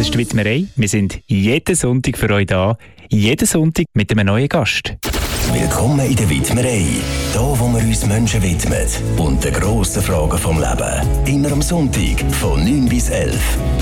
ist die Widmerei. Wir sind jeden Sonntag für euch da. Jeden Sonntag mit einem neuen Gast. Willkommen in der Widmerei. Hier, wo wir uns Menschen widmen und den grossen Fragen vom Leben. Immer am Sonntag von 9 bis 11.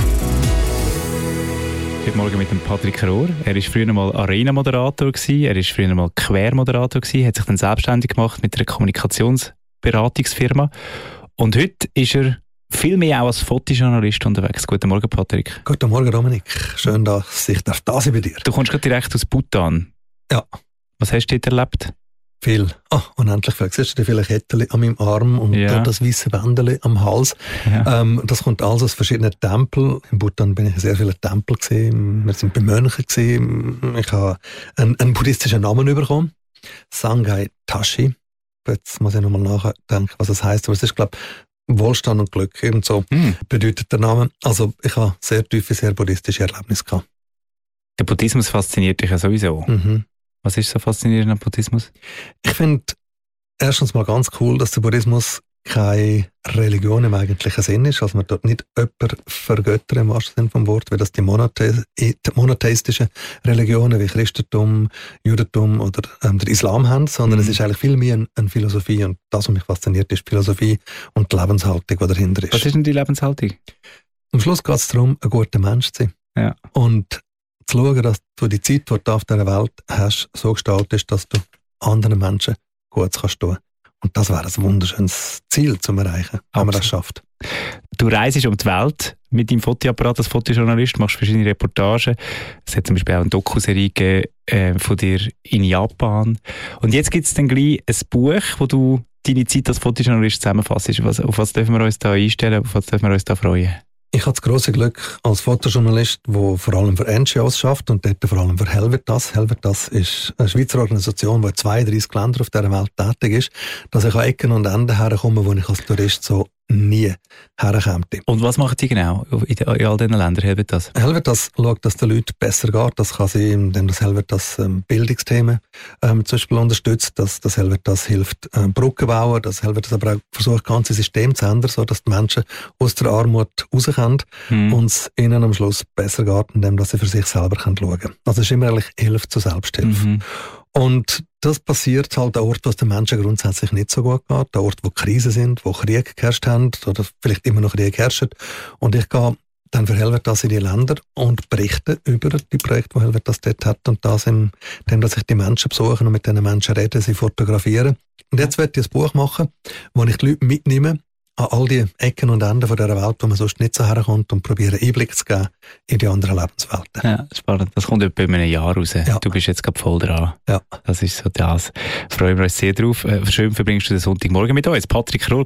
Heute Morgen mit dem Patrick Rohr. Er war früher mal Arena-Moderator, er war früher mal Quer-Moderator, hat sich dann selbstständig gemacht mit einer Kommunikationsberatungsfirma. Und heute ist er viel mehr auch als Fotojournalist unterwegs. Guten Morgen, Patrick. Guten Morgen, Dominik. Schön, dass ich da sein bei dir. Du kommst gerade direkt aus Bhutan. Ja. Was hast du dort erlebt? Viel. Unendlich viel. Siehst du viele Kettchen an meinem Arm und das weiße Bändchen am Hals. Ja. Das kommt alles aus verschiedenen Tempeln. In Bhutan bin ich in sehr vielen Tempeln gesehen. Wir sind bei Mönchen gesehen. Ich habe einen buddhistischen Namen bekommen. Sangai Tashi. Jetzt muss ich nochmal nachdenken, was das heisst. Aber es ist, glaube ich, Wohlstand und Glück, eben so bedeutet der Name. Also ich habe sehr tiefe, sehr buddhistische Erlebnisse gehabt. Der Buddhismus fasziniert dich ja sowieso. Mhm. Was ist so faszinierend am Buddhismus? Ich finde erstens mal ganz cool, dass der Buddhismus keine Religion im eigentlichen Sinn ist. Also man dort nicht jemanden vergöttern im wahrsten Sinne vom Wort, wie das die monotheistischen Religionen wie Christentum, Judentum oder der Islam haben, sondern es ist eigentlich viel mehr eine Philosophie. Und das, was mich fasziniert, ist die Philosophie und die Lebenshaltung, die dahinter ist. Was ist denn die Lebenshaltung? Am Schluss geht es darum, ein guter Mensch zu sein. Ja. Und zu schauen, dass du die Zeit, die du auf dieser Welt hast, so gestaltest, dass du anderen Menschen Gutes kannst tun. Und das wäre ein wunderschönes Ziel zu erreichen, wenn man das schafft. Du reist um die Welt mit deinem Fotoapparat als Fotojournalist, machst verschiedene Reportagen. Es hat zum Beispiel auch eine Dokuserie gegeben, von dir in Japan. Und jetzt gibt es dann gleich ein Buch, wo du deine Zeit als Fotojournalist zusammenfasst. Auf was dürfen wir uns da einstellen, auf was dürfen wir uns da freuen? Ich habe das grosse Glück als Fotojournalist, der vor allem für NGOs schafft und dort vor allem für Helvetas. Helvetas ist eine Schweizer Organisation, die in 32 Ländern auf dieser Welt tätig ist, dass ich an Ecken und Enden herkomme, wo ich als Tourist so nie herkomme. Und was machen die genau in all diesen Ländern, Helvetas? Helvetas schaut, dass es den Leuten besser geht. Das kann sie, indem das Helvetas Bildungsthemen zum Beispiel unterstützt, dass das Helvetas hilft, Brücken bauen, dass Helvetas aber auch versucht, das ganze System zu ändern, sodass die Menschen aus der Armut rauskommen und es ihnen am Schluss besser geht, indem sie für sich selber schauen können. Also es ist immer eigentlich Hilfe zur Selbsthilfe. Und das passiert halt an Orten, wo es den Menschen grundsätzlich nicht so gut geht, an Orten, wo Krisen sind, wo Krieg geherrscht haben oder vielleicht immer noch Krieg herrscht. Und ich gehe dann für Helvetas in die Länder und berichte über die Projekte, die Helvetas dort hat und das indem, dass ich die Menschen besuche und mit diesen Menschen rede, sie fotografiere. Und jetzt werde ich ein Buch machen, wo ich die Leute mitnehme an all die Ecken und Enden von dieser Welt, wo man sonst nicht so herkommt und probiere Einblick zu geben in die anderen Lebenswelten. Ja, spannend. Das kommt etwa in einem Jahr raus. Ja. Du bist jetzt gerade voll dran. Ja. Das ist so das. Freuen wir uns sehr drauf. Schön verbringst du den Sonntagmorgen mit uns. Patrick Rohr,